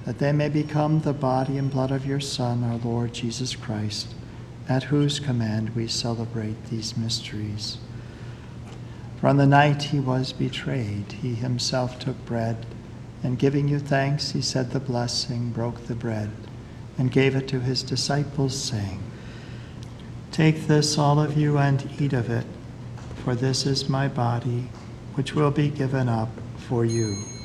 that they may become the body and blood of your Son, our Lord Jesus Christ, at whose command we celebrate these mysteries. For on the night he was betrayed, he himself took bread, and giving you thanks, he said the blessing, broke the bread, and gave it to his disciples, saying, "Take this, all of you, and eat of it, for this is my body, which will be given up for you."